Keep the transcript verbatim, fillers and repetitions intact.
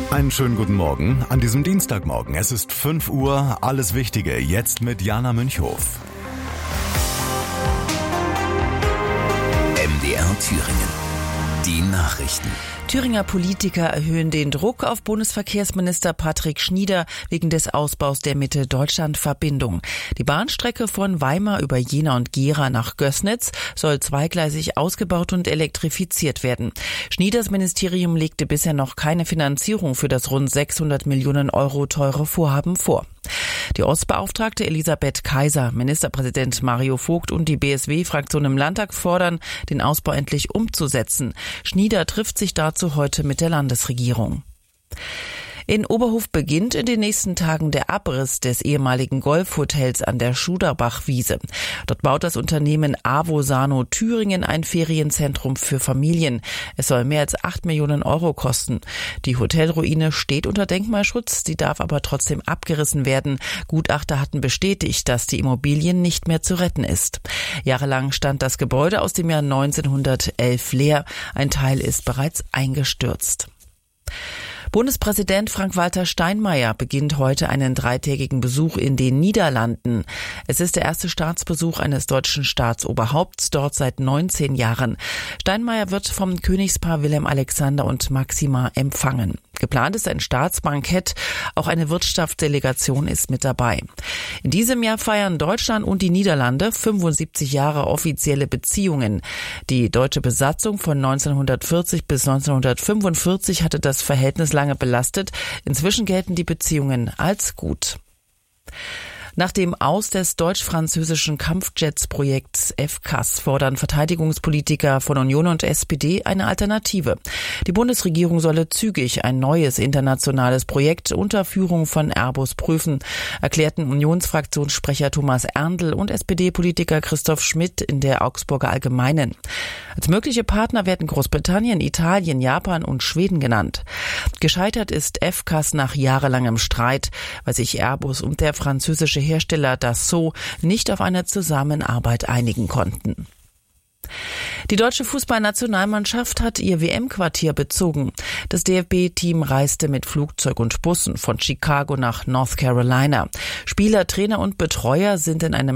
Einen schönen guten Morgen an diesem Dienstagmorgen. Es ist fünf Uhr, alles Wichtige jetzt mit Jana Münchhof. M D R Thüringen. Die Nachrichten. Thüringer Politiker erhöhen den Druck auf Bundesverkehrsminister Patrick Schnieder wegen des Ausbaus der Mitte-Deutschland-Verbindung. Die Bahnstrecke von Weimar über Jena und Gera nach Gößnitz soll zweigleisig ausgebaut und elektrifiziert werden. Schnieders Ministerium legte bisher noch keine Finanzierung für das rund sechshundert Millionen Euro teure Vorhaben vor. Die Ostbeauftragte Elisabeth Kaiser, Ministerpräsident Mario Vogt und die B S W-Fraktion im Landtag fordern, den Ausbau endlich umzusetzen. Schnieder trifft sich dazu heute mit der Landesregierung. In Oberhof beginnt in den nächsten Tagen der Abriss des ehemaligen Golfhotels an der Schuderbachwiese. Dort baut das Unternehmen Avosano Thüringen ein Ferienzentrum für Familien. Es soll mehr als acht Millionen Euro kosten. Die Hotelruine steht unter Denkmalschutz, die darf aber trotzdem abgerissen werden. Gutachter hatten bestätigt, dass die Immobilie nicht mehr zu retten ist. Jahrelang stand das Gebäude aus dem Jahr neunzehnhundertelf leer. Ein Teil ist bereits eingestürzt. Bundespräsident Frank-Walter Steinmeier beginnt heute einen dreitägigen Besuch in den Niederlanden. Es ist der erste Staatsbesuch eines deutschen Staatsoberhaupts, dort seit neunzehn Jahren. Steinmeier wird vom Königspaar Willem Alexander und Maxima empfangen. Geplant ist ein Staatsbankett, auch eine Wirtschaftsdelegation ist mit dabei. In diesem Jahr feiern Deutschland und die Niederlande fünfundsiebzig Jahre offizielle Beziehungen. Die deutsche Besatzung von neunzehnhundertvierzig bis neunzehnhundertfünfundvierzig hatte das Verhältnis lange belastet. Inzwischen gelten die Beziehungen als gut. Nach dem Aus des deutsch-französischen Kampfjets-Projekts F C A S fordern Verteidigungspolitiker von Union und S P D eine Alternative. Die Bundesregierung solle zügig ein neues internationales Projekt unter Führung von Airbus prüfen, erklärten Unionsfraktionssprecher Thomas Erndl und S P D-Politiker Christoph Schmidt in der Augsburger Allgemeinen. Als mögliche Partner werden Großbritannien, Italien, Japan und Schweden genannt. Gescheitert ist F C A S nach jahrelangem Streit, weil sich Airbus und der französische Hersteller Dassault nicht auf eine Zusammenarbeit einigen konnten. Die deutsche Fußballnationalmannschaft hat ihr W M-Quartier bezogen. Das D F B-Team reiste mit Flugzeug und Bussen von Chicago nach North Carolina. Spieler, Trainer und Betreuer sind in einem